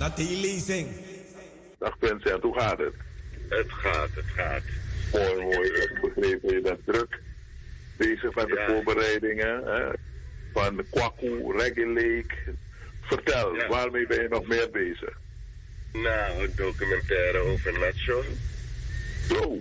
gaat die lezing. Dag Vincent, hoe gaat het? Het gaat. Mooi. Ik heb begrepen, je bent druk bezig met de voorbereidingen van de Kwaku, Reggae Lake. Vertel, waarmee ben je nog meer bezig? Nou, een documentaire over Nacho. Zo.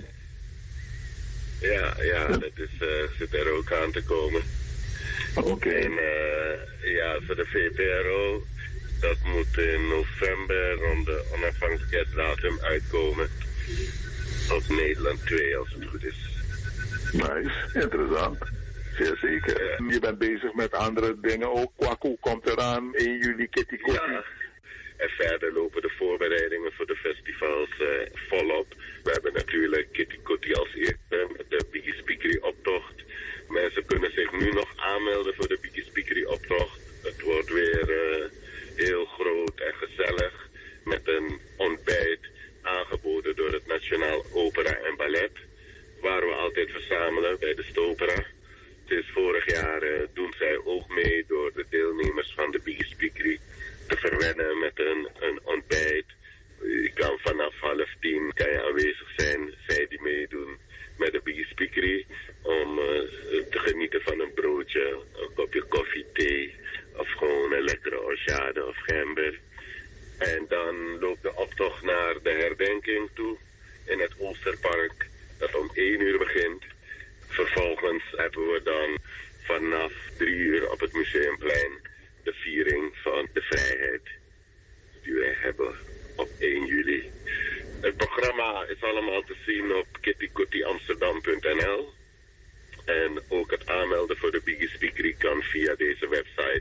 Ja, dat zit er ook aan te komen. Oké. En voor de VPRO, dat moet in november rond de onafhankelijkheidsdatum uitkomen. Op Nederland 2, als het goed is. Nice, interessant. Zeer zeker. Je bent bezig met andere dingen ook. Kwaku komt eraan, 1 juli, Kitty Kotti. Ja, en verder lopen de voorbereidingen voor de festivals volop. We hebben natuurlijk Kitty Kotti als eerste met de Biggie Speakery optocht. Mensen kunnen zich nu nog aanmelden voor de Biggie Speakery optocht. Het wordt weer heel groot en gezellig met een ontbijt aangeboden door het Nationaal Opera en Ballet, waar we altijd verzamelen bij de Stopera. Sinds vorig jaar doen zij ook mee door de deelnemers van de Biggie Speakery te verwennen met een ontbijt. Je kan vanaf 9:30 kan je aanwezig zijn, zij die meedoen met de Biggie Speakery, om te genieten van een broodje, een kopje koffie, thee of gewoon een lekkere orchade of gember. En dan loopt de optocht naar de herdenking toe in het Oosterpark, dat om 1 uur begint. Vervolgens hebben we dan vanaf 3 uur op het Museumplein de viering van de vrijheid die wij hebben op 1 juli. Het programma is allemaal te zien op kittykottyamsterdam.nl. En ook het aanmelden voor de Biggie Speakery kan via deze website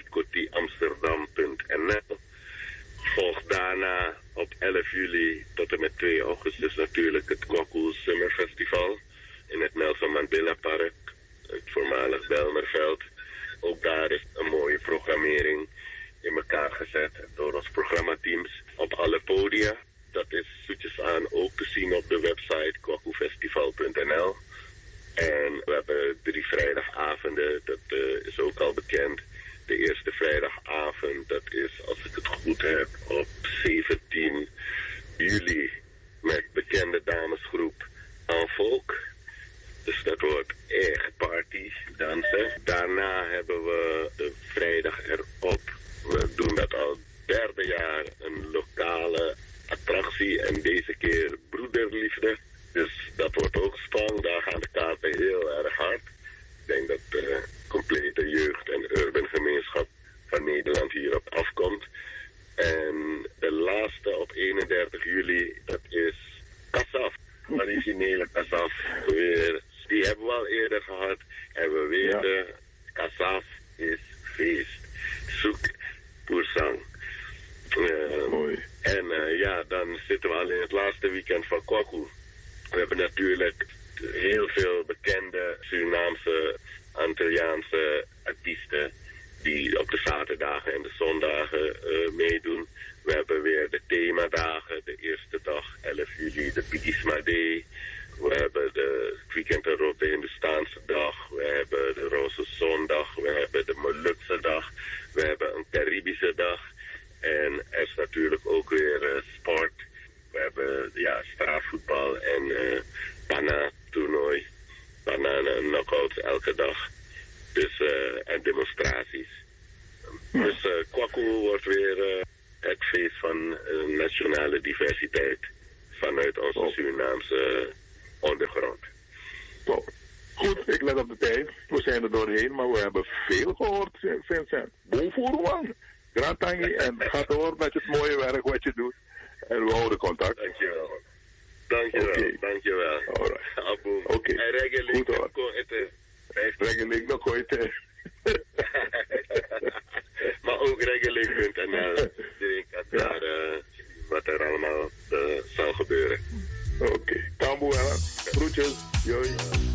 kittykottyamsterdam.nl. Volgt daarna op 11 juli tot en met 2 augustus natuurlijk het Kwaku Summer Festival in het Nelson Mandela Park, het voormalig Belmerveld. Ook daar is een mooie programmering in elkaar gezet door ons programmateams op alle podia. Dat is zoetjes aan ook te zien op de website kwakufestival.nl. En we hebben 3 vrijdagavonden, dat is ook al bekend. De eerste vrijdagavond, dat is, als ik het goed heb, op 17 juli met bekende damesgroep En Volk. Dus dat wordt echt party, dansen. Daarna hebben we de vrijdag erop. We doen dat al 3e jaar, een lokale attractie en deze keer broederliefde. Dus dat wordt ook spannend, daar gaan de kaarten heel erg hard. Ik denk dat de complete jeugd- en urban gemeenschap van Nederland hierop afkomt. En de laatste op 31 juli, dat is Kasaf. Originele Kasaf. Die hebben we al eerder gehad. En we weten, Kasaf is feest. Zoek Poersang. Mooi. En dan zitten we al in het laatste weekend van Kwaku. We hebben natuurlijk heel veel bekende Surinaamse, Antilliaanse artiesten die op de zaterdagen en de zondagen meedoen. We hebben weer de themadagen, de eerste dag, 11 juli, de Bigisma Day. We hebben de Weekend erop, de Hindustaanse dag. We hebben de Roze Zondag. We hebben de Molukse dag. We hebben een Caribische dag. En er is natuurlijk ook weer sport. We hebben straatvoetbal en Pana-toernooi. Bananen-knockouts elke dag. Dus, en demonstraties. Dus Kwaku wordt weer het feest van nationale diversiteit vanuit onze Surinaamse ondergrond. Top. Goed, ik let op de tijd. We zijn er doorheen, maar we hebben veel gehoord, Vincent. Bovenman. Grantangi en ga door met het mooie werk wat je doet. En we houden contact. Dankjewel. Dankjewel. Alright. Oké. En Reggae nog ooit. Maar ook reggae.nl. Iedereen kan daar wat er allemaal zal gebeuren. Oké. Tamboe, groetjes. Joi.